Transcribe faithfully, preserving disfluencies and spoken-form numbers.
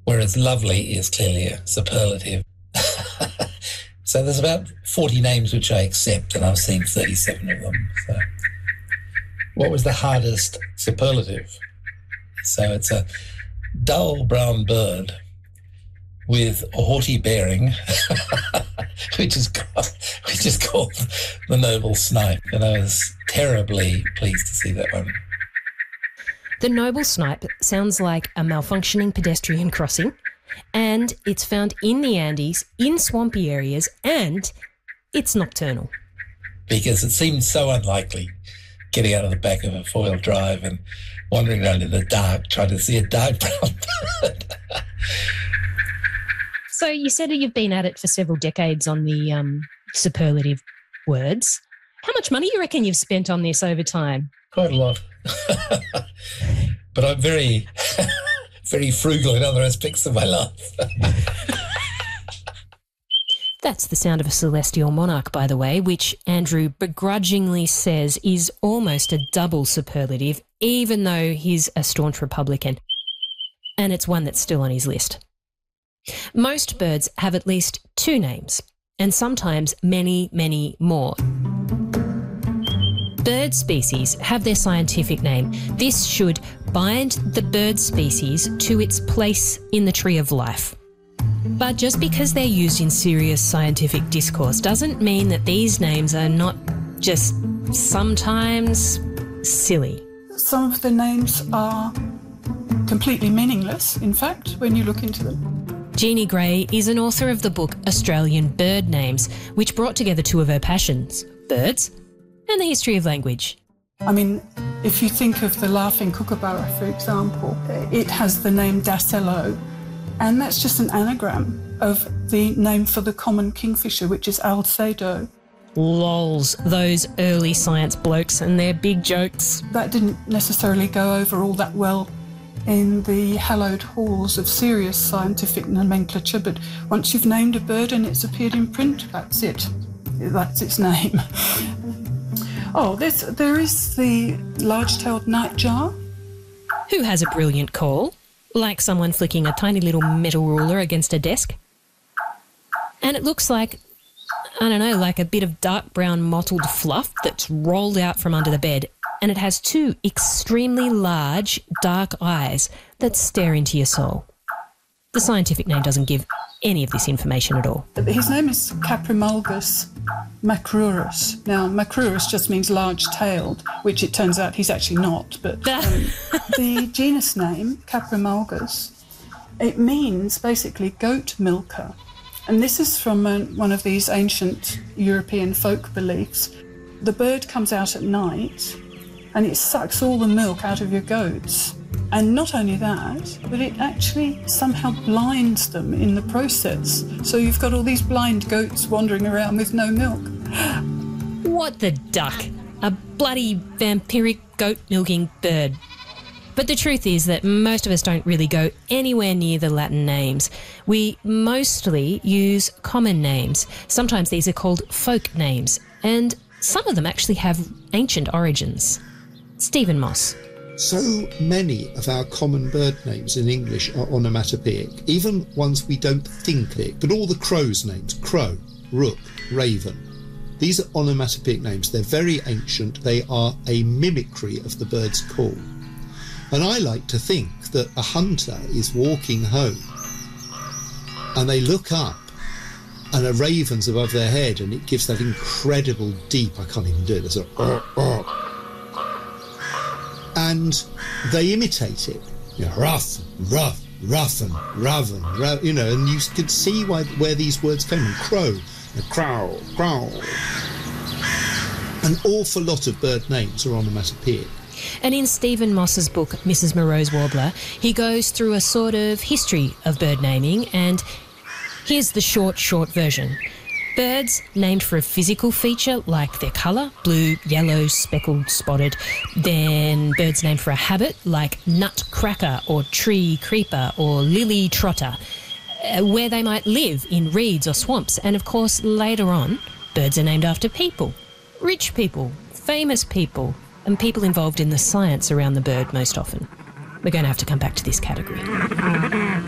whereas lovely is clearly a superlative. So there's about forty names which I accept, and I've seen thirty-seven of them. So what was the hardest superlative? So it's a dull brown bird with a haughty bearing, which is called, which is called the noble snipe, and I was terribly pleased to see that one. The noble snipe sounds like a malfunctioning pedestrian crossing, and it's found in the Andes, in swampy areas, and it's nocturnal. Because it seemed so unlikely getting out of the back of a four-wheel drive and wandering around in the dark trying to see a dark brown bird. So you said you've been at it for several decades on the um, superlative words. How much money do you reckon you've spent on this over time? Quite a lot. But I'm very, very frugal in other aspects of my life. That's the sound of a celestial monarch, by the way, which Andrew begrudgingly says is almost a double superlative, even though he's a staunch Republican. And it's one that's still on his list. Most birds have at least two names, and sometimes many, many more. Bird species have their scientific name. This should bind the bird species to its place in the tree of life. But just because they're used in serious scientific discourse doesn't mean that these names are not just sometimes silly. Some of the names are completely meaningless, in fact, when you look into them. Jeannie Gray is an author of the book Australian Bird Names, which brought together two of her passions, birds and the history of language. I mean, if you think of the laughing kookaburra, for example, it has the name Dasello, and that's just an anagram of the name for the common kingfisher, which is Alcedo. Lols, those early science blokes and their big jokes. That didn't necessarily go over all that well in the hallowed halls of serious scientific nomenclature, but once you've named a bird and it's appeared in print, that's it. That's its name. Oh, there's, there is the large-tailed nightjar. Who has a brilliant call, like someone flicking a tiny little metal ruler against a desk. And it looks like, I don't know, like a bit of dark brown mottled fluff that's rolled out from under the bed, and it has two extremely large, dark eyes that stare into your soul. The scientific name doesn't give any of this information at all. His name is Caprimulgus macrurus. Now, macrurus just means large-tailed, which it turns out he's actually not, but um, the genus name, Caprimulgus, it means basically goat milker. And this is from uh, one of these ancient European folk beliefs. The bird comes out at night and it sucks all the milk out of your goats. And not only that, but it actually somehow blinds them in the process. So you've got all these blind goats wandering around with no milk. What the duck? A bloody vampiric goat-milking bird. But the truth is that most of us don't really go anywhere near the Latin names. We mostly use common names. Sometimes these are called folk names, and some of them actually have ancient origins. Stephen Moss. So many of our common bird names in English are onomatopoeic, even ones we don't think it, but all the crows' names, crow, rook, raven. These are onomatopoeic names. They're very ancient. They are a mimicry of the bird's call. And I like to think that a hunter is walking home and they look up and a raven's above their head and it gives that incredible deep, I can't even do it, there's a uh, uh, and they imitate it, you know, rough, rough, rough and raven, rough, you know, and you can see why, where these words came from. Crow, crow, crow. An awful lot of bird names are onomatopoeic. And in Stephen Moss's book, Missus Moreau's Warbler, he goes through a sort of history of bird naming, and here's the short, short version. Birds named for a physical feature like their colour, blue, yellow, speckled, spotted. Then birds named for a habit like nutcracker or tree creeper or lily trotter, uh, where they might live in reeds or swamps. And of course, later on, birds are named after people. Rich people, famous people, and people involved in the science around the bird most often. We're going to have to come back to this category.